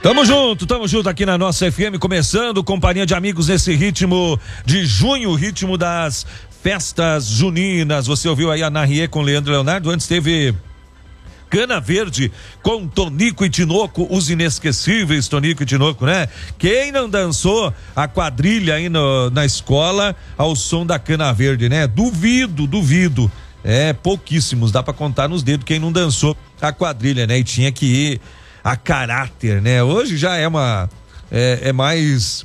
Tamo junto aqui na nossa FM, começando Companhia de Amigos nesse ritmo de junho, ritmo das festas juninas. Você ouviu aí a Narriê com Leandro Leonardo, antes teve Cana Verde com Tonico e Tinoco, os inesquecíveis Tonico e Tinoco, né? Quem não dançou a quadrilha aí na escola ao som da Cana Verde, né? Duvido. Pouquíssimos, dá pra contar nos dedos quem não dançou a quadrilha, né? E tinha que ir a caráter, né? Hoje já é mais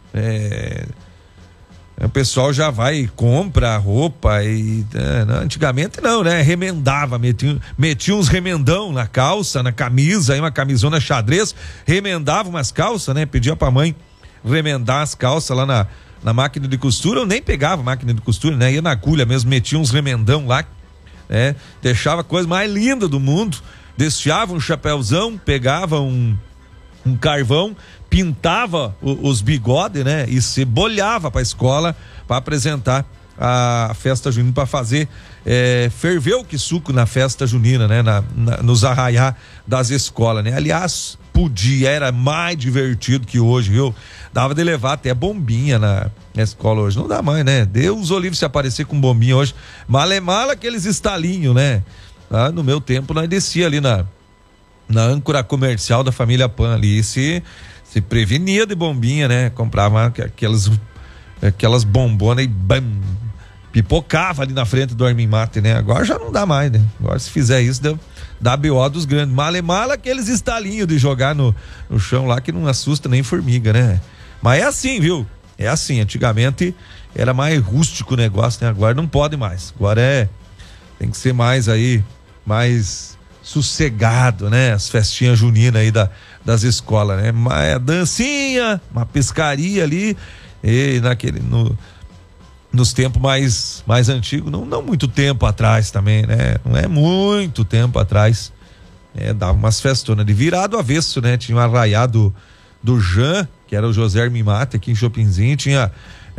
o pessoal já vai, compra roupa e antigamente não, né? Remendava, metia uns remendão na calça, na camisa, aí uma camisona xadrez, remendava umas calças, né? Pedia pra mãe remendar as calças lá na máquina de costura, eu nem pegava máquina de costura, né? Ia na agulha mesmo, metia uns remendão lá, né? Deixava a coisa mais linda do mundo, desfiava um chapéuzão, pegava um carvão, pintava os bigodes, né? E se bolhava pra escola para apresentar a festa junina, para fazer ferver o suco na festa junina, né? Nos arraiá das escolas, né? Aliás, era mais divertido que hoje, viu? Dava de levar até bombinha na escola hoje, não dá mais, né? Deus o livre se aparecer com bombinha hoje, mala aqueles estalinhos, né? No meu tempo nós descia ali na âncora comercial da família Pan ali, se prevenia de bombinha, né? Comprava aquelas bombonas e bam, pipocava ali na frente do Armin Mate, né? Agora já não dá mais, né? Agora se fizer isso, dá BO dos grandes. Mala aqueles estalinhos de jogar no chão lá que não assusta nem formiga, né? Mas é assim, viu? É assim, antigamente era mais rústico o negócio, né? Agora não pode mais. Agora tem que ser mais sossegado, né? As festinhas juninas aí das escolas, né? Uma dancinha, uma pescaria ali, e nos tempos mais antigos, não muito tempo atrás também, né? Não é muito tempo atrás, dava umas festonas de virado avesso, né? Tinha um arraiado do Jean, que era o José Armin Mate aqui em Chopinzinho, tinha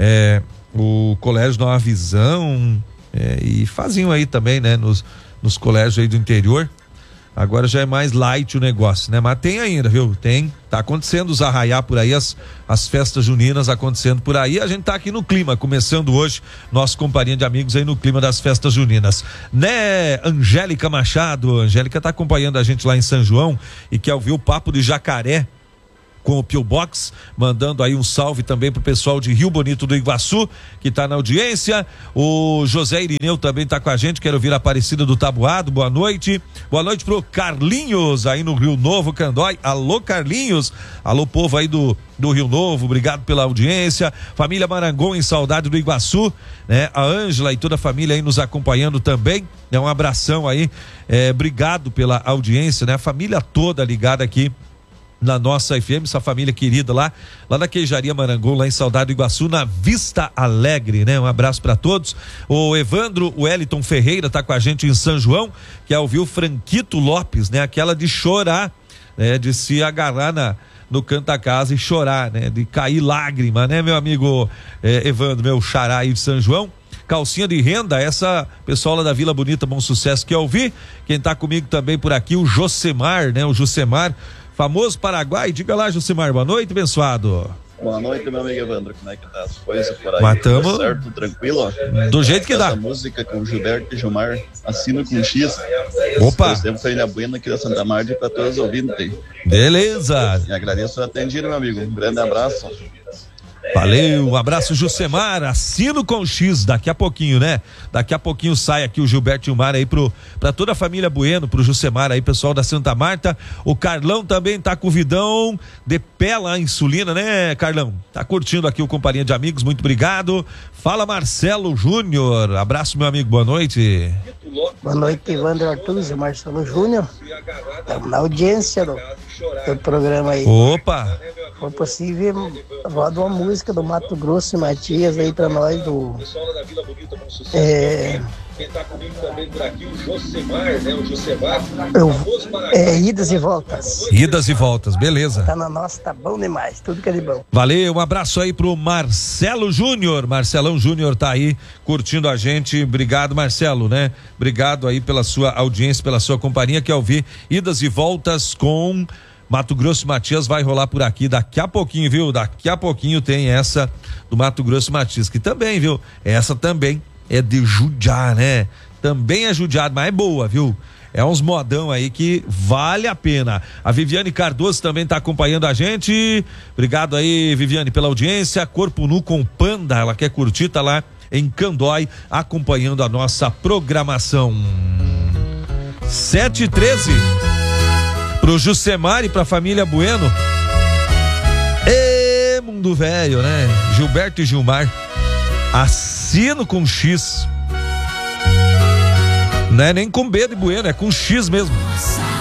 o Colégio Nova Visão, e faziam aí também, né? Nos colégios aí do interior. Agora já é mais light o negócio, né? Mas tem ainda, viu? Tá acontecendo os arraiá por aí, as festas juninas acontecendo por aí. A gente tá aqui no clima, começando hoje, nossa Companhia de Amigos aí no clima das festas juninas. Né, Angélica Machado? Angélica tá acompanhando a gente lá em São João e quer ouvir o papo de Jacaré com o Pio Box, mandando aí um salve também pro pessoal de Rio Bonito do Iguaçu, que tá na audiência. O José Irineu também tá com a gente, quero ouvir a Aparecida do Tabuado, boa noite pro Carlinhos, aí no Rio Novo, Candói. Alô, Carlinhos, alô, povo aí do Rio Novo, obrigado pela audiência. Família Marangon, em saudade do Iguaçu, né? A Ângela e toda a família aí nos acompanhando também, um abração aí, obrigado pela audiência, né? A família toda ligada aqui na nossa FM, essa família querida lá na Queijaria Marangon, lá em Saudade do Iguaçu, na Vista Alegre, né? Um abraço para todos. O Evandro Wellington Ferreira tá com a gente em São João, que é ouvir o Franquito Lopes, né? Aquela de chorar, né? De se agarrar no canto da casa e chorar, né? De cair lágrima, né, meu amigo Evandro, meu xará aí de São João. Calcinha de renda, essa pessoal lá da Vila Bonita, Bom Sucesso, quer ouvir. Quem tá comigo também por aqui, o Josemar, né? O Josemar, famoso Paraguai. Diga lá, Josemar, boa noite, abençoado. Boa noite, meu amigo Evandro, como é que tá as coisas por aí? Matamos. Tudo certo, tranquilo? Do jeito que essa dá. Música com o Gilberto e Gilmar, Assino com X. Opa! Temos família buena aqui da Santa Marta para todos os ouvintes. Beleza! E agradeço o atendido, meu amigo, um grande abraço. Valeu, um abraço, Josemar. Assino com X, daqui a pouquinho, né? Daqui a pouquinho sai aqui o Gilberto e o Mar aí pra toda a família Bueno, pro Josemar aí, pessoal da Santa Marta. O Carlão também tá com o vidão de pé lá em Sulina, né, Carlão? Tá curtindo aqui o Companhia de Amigos, muito obrigado. Fala, Marcelo Júnior, abraço, meu amigo, boa noite. Boa noite, Evandro Artuzzi, Marcelo Júnior. Estamos na audiência do programa aí. Opa! Se for possível, roda uma música do Mato Grosso e Matias aí pra nós do... Quem tá comigo também por aqui, o Josemar, né? O Josemar. Idas e voltas. Idas e voltas, beleza. Tá na nossa, tá bom demais, tudo que é de bom. Valeu, um abraço aí pro Marcelo Júnior. Marcelão Júnior tá aí curtindo a gente. Obrigado, Marcelo, né? Obrigado aí pela sua audiência, pela sua companhia, que é ouvir Idas e Voltas com Mato Grosso e Matias vai rolar por aqui daqui a pouquinho, viu? Daqui a pouquinho tem essa do Mato Grosso e Matias, que também, viu? Essa também é de judiar, né? Também é judiado, mas é boa, viu? É uns modão aí que vale a pena. A Viviane Cardoso também tá acompanhando a gente. Obrigado aí, Viviane, pela audiência. Corpo Nu com Panda, ela quer curtir, tá lá em Candói, acompanhando a nossa programação. 7h13. Pro Jusemar e pra família Bueno. Ê, mundo velho, né? Gilberto e Gilmar. Assino com X. Não é nem com B de Bueno, é com X mesmo.